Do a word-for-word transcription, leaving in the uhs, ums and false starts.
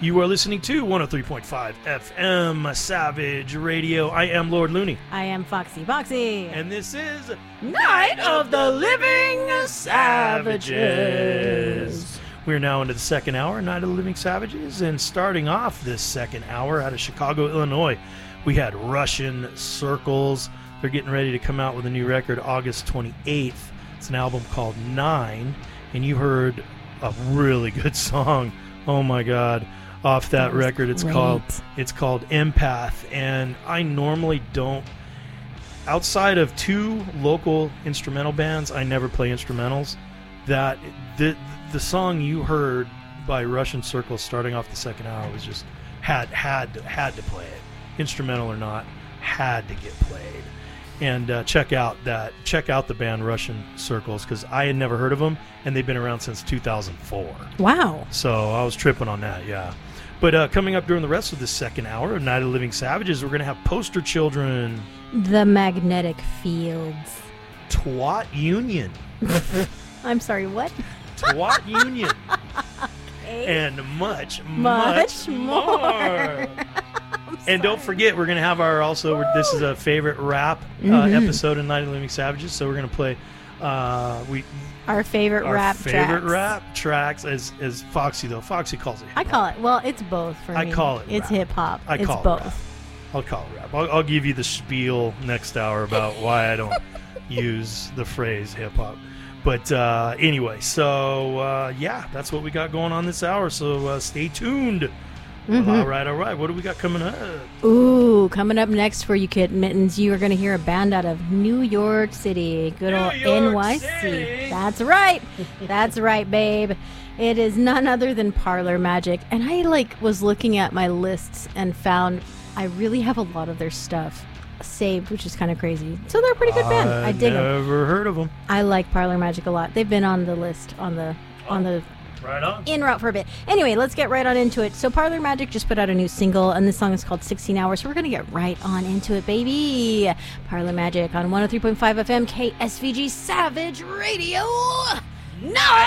You are listening to one oh three point five F M Savage Radio. I am Lord Looney. I am Foxy Boxy. And this is Night of the Living Savages. We're now into the second hour, Night of the Living Savages. And starting off this second hour out of Chicago, Illinois, we had Russian Circles. They're getting ready to come out with a new record August twenty-eighth. It's an album called Nine. And you heard a really good song. Oh my God. Off that, that record. It's great. called it's called Empath. And I normally don't, outside of two local instrumental bands, I never play instrumentals. That the the song you heard by Russian Circles starting off the second hour was just had had to, had to play it, instrumental or not, had to get played. And uh, check out that check out the band Russian Circles, because I had never heard of them, and they've been around since two thousand four. Wow! So I was tripping on that, yeah. But uh, coming up during the rest of this second hour of Night of the Living Savages, we're going to have Poster Children, The Magnetic Fields, Twat Union. I'm sorry, what? Twat Union. Okay. And much, much, much more. more. And don't forget, we're going to have our also, Woo! This is a favorite rap uh, mm-hmm. episode of Night of the Living Savages, so we're going to play uh, we our favorite our rap favorite tracks. rap tracks as, as Foxy, though. Foxy calls it hip-hop. I call it, well, it's both for I me. call it It's rap. hip-hop. I it's call both. it rap. I'll call it rap. I'll, I'll give you the spiel next hour about why I don't use the phrase hip-hop. But uh, anyway, so uh, yeah, that's what we got going on this hour. So uh, stay tuned. Mm-hmm. Well, all right, all right. What do we got coming up? Ooh, coming up next for you, Kid Mittens, you are going to hear a band out of New York City. Good old N Y C. City. That's right. That's right, babe. It is none other than Parlor Magic. And I, like, was looking at my lists and found I really have a lot of their stuff saved, which is kind of crazy. So they're a pretty good band. I dig them. Never heard of them. I like Parlor Magic a lot. They've been on the list on the on the Right on. in route for a bit. Anyway, let's get right on into it. So Parlor Magic just put out a new single, and this song is called sixteen hours. So we're going to get right on into it, baby. Parlor Magic on one oh three point five F M K S V G Savage Radio. No!